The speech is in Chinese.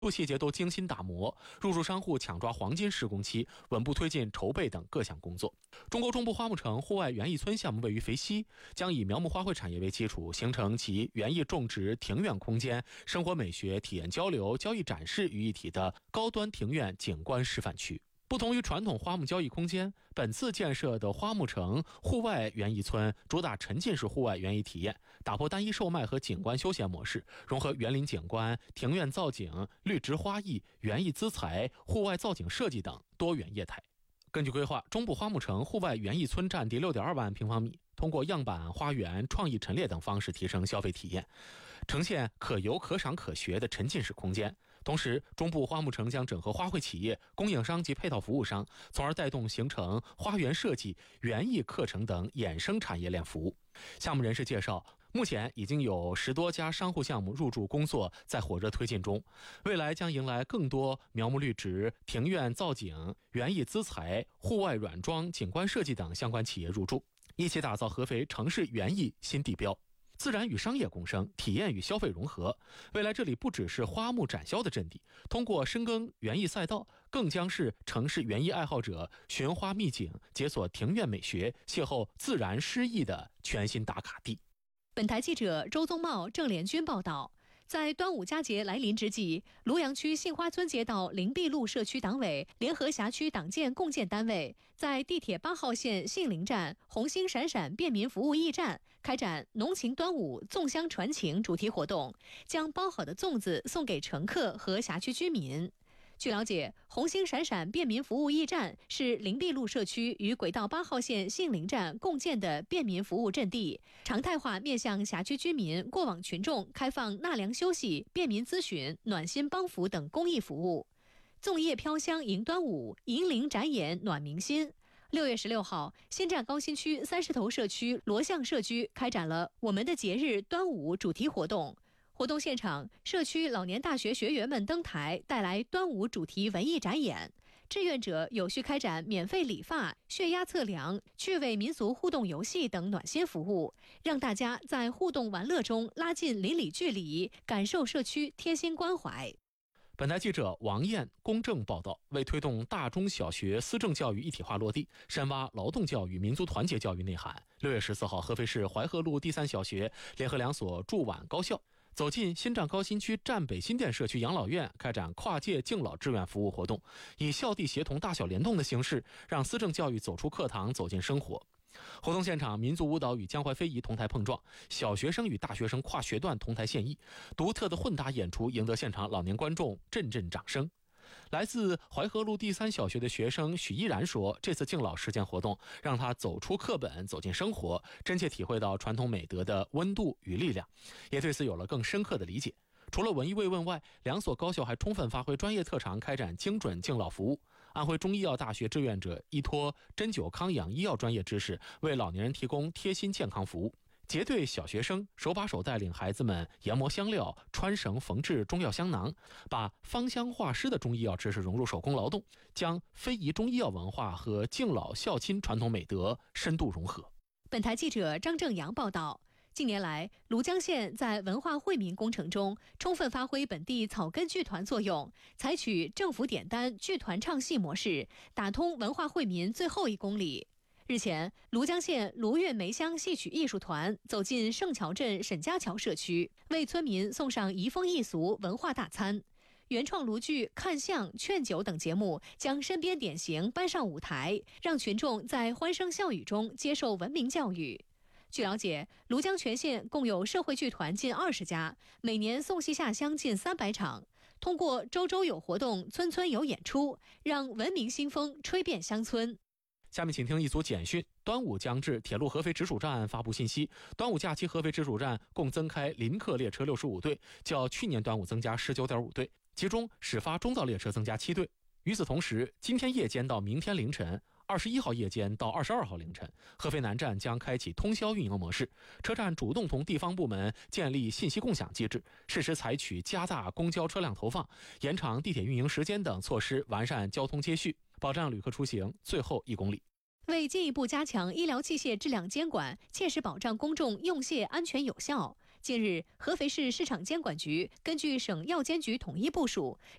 细节都精心打磨，入驻商户抢抓黄金施工期，稳步推进筹备等各项工作。中国中部花木城户外园艺村项目位于肥西，将以苗木花卉产业为基础，形成其园艺种植、庭院空间、生活美学、体验交流、交易展示于一体的高端庭院景观示范区。不同于传统花木交易空间，本次建设的花木城户外园艺村主打沉浸式户外园艺体验，打破单一售卖和景观休闲模式，融合园林景观、庭院造景、绿植花艺、园艺资材、户外造景设计等多元业态。根据规划，中部花木城户外园艺村占地 6.2 万平方米，通过样板、花园、创意陈列等方式提升消费体验，呈现可游可赏可学的沉浸式空间。同时，中部花木城将整合花卉企业、供应商及配套服务商，从而带动形成花园设计、园艺课程等衍生产业链服务。项目人士介绍，目前已经有10多家商户项目入驻工作在火热推进中，未来将迎来更多苗木绿植、庭院造景、园艺资材、户外软装、景观设计等相关企业入驻，一起打造合肥城市园艺新地标。自然与商业共生，体验与消费融合，未来这里不只是花木展销的阵地，通过深耕园艺赛道，更将是城市园艺爱好者寻花觅景、解锁庭院美学、邂逅自然诗意的全新打卡地。 本台记者周宗茂、郑连军报道。在端午佳节来临之际，庐阳区杏花村街道灵璧路社区党委联合辖区党建共建单位在地铁8号线杏林站红星闪闪便民服务驿站开展浓情端午粽香传情主题活动，将包好的粽子送给乘客和辖区居民。据了解，红星闪闪便民服务驿站是灵璧路社区与轨道8号线杏林站共建的便民服务阵地，常态化面向辖区居民、过往群众开放纳凉休息、便民咨询、暖心帮扶等公益服务。粽叶飘香迎端午，银铃展演暖民心。6月16号，新站高新区30头社区罗巷社区开展了我们的节日端午主题活动。活动现场，社区老年大学学员们登台，带来端午主题文艺展演。志愿者有序开展免费理发、血压测量、趣味民俗互动游戏等暖心服务，让大家在互动玩乐中拉近邻里距离，感受社区贴心关怀。 本台记者王燕、龚正报道，为推动大中小学思政教育一体化落地，深挖劳动教育、民族团结教育内涵，6月14号，合肥市淮河路第3小学联合2所驻皖高校走进新站高新区站北新店社区养老院，开展跨界敬老志愿服务活动，以校地协同、大小联动的形式，让思政教育走出课堂，走进生活。活动现场，民族舞蹈与江淮非遗同台碰撞，小学生与大学生跨学段同台献艺，独特的混搭演出赢得现场老年观众阵阵掌声。来自淮河路第3小学的学生许依然说，这次敬老实践活动让他走出课本，走进生活，真切体会到传统美德的温度与力量，也对此有了更深刻的理解。除了文艺慰问外，2所高校还充分发挥专业特长，开展精准敬老服务。安徽中医药大学志愿者依托针灸康养医药专业知识，为老年人提供贴心健康服务。结对小学生手把手带领孩子们研磨香料、穿绳缝制中药香囊，把芳香化湿的中医药知识融入手工劳动，将非遗中医药文化和敬老孝亲传统美德深度融合。 本台记者张正阳报道。近年来，庐江县在文化惠民工程中充分发挥本地草根剧团作用，采取政府点单、剧团唱戏模式，打通文化惠民最后1公里。日前，庐江县庐岳梅乡戏曲艺术团走进盛桥镇沈家桥社区，为村民送上移风易俗文化大餐。原创庐剧、看相、劝酒等节目将身边典型搬上舞台，让群众在欢声笑语中接受文明教育。据了解，庐江全县共有社会剧团近20家，每年送戏下乡近300场。通过周周有活动、村村有演出，让文明新风吹遍乡村。 下面请听一组简讯。端午将至，铁路合肥直属站发布信息，端午假期合肥直属站共增开临客列车65对，较去年端午增加19.5对，其中始发终到列车增加7对。与此同时，今天夜间到明天凌晨，21号夜间到22号凌晨，合肥南站将开启通宵运营模式，车站主动同地方部门建立信息共享机制，适时采取加大公交车辆投放、延长地铁运营时间等措施，完善交通接续，保障旅客出行最后1公里。 为进一步加强医疗器械质量监管，切实保障公众用械安全有效， 近日，合肥市市场监管局根据省药监局统一部署，